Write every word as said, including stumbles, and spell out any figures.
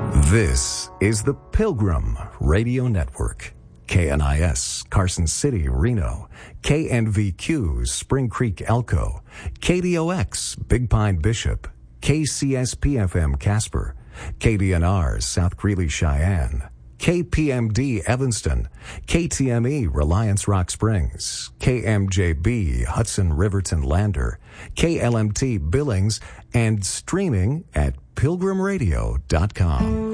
This is the Pilgrim Radio Network. K N I S, Carson City, Reno. K N V Q, Spring Creek, Elko. K D O X, Big Pine, Bishop. K C S P F M, Casper. K D N R, South Greeley, Cheyenne. K P M D, Evanston. K T M E, Reliance Rock Springs. K M J B, Hudson, Riverton, Lander. K L M T, Billings. And streaming at pilgrim radio dot com.